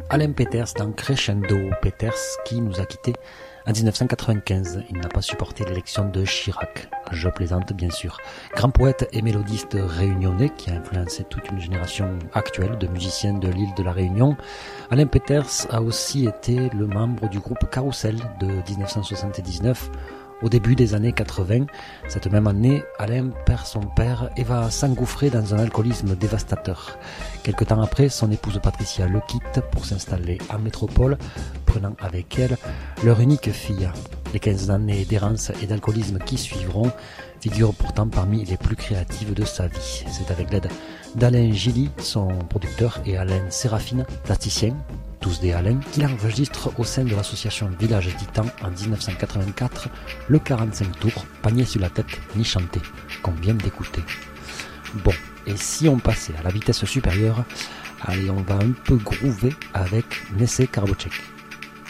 Alain Peters dans Crescendo. Peters qui nous a quittés en 1995. Il n'a pas supporté l'élection de Chirac. Je plaisante bien sûr. Grand poète et mélodiste réunionnais qui a influencé toute une génération actuelle de musiciens de l'île de la Réunion. Alain Peters a aussi été le membre du groupe Carousel de 1979. Au début des années 80, cette même année, Alain perd son père et va s'engouffrer dans un alcoolisme dévastateur. Quelque temps après, son épouse Patricia le quitte pour s'installer en métropole, prenant avec elle leur unique fille. Les 15 années d'errance et d'alcoolisme qui suivront figurent pourtant parmi les plus créatives de sa vie. C'est avec l'aide d'Alain Gilly, son producteur, et Alain Séraphine, plasticien, tous des Alain, qu'il enregistre au sein de l'association Village Titan en 1984, le 45 tours, panier sur la tête, ni chanté, qu'on vient d'écouter. Bon, et si on passait à la vitesse supérieure, allez, on va un peu groover avec Nessé Karbocek.